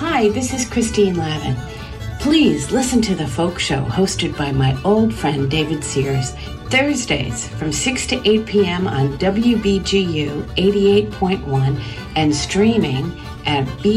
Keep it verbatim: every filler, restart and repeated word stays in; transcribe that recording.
Hi, this is Christine Lavin. Please listen to The Folk Show, hosted by my old friend David Sears, Thursdays from six to eight p.m. on W B G U eighty-eight point one and streaming at B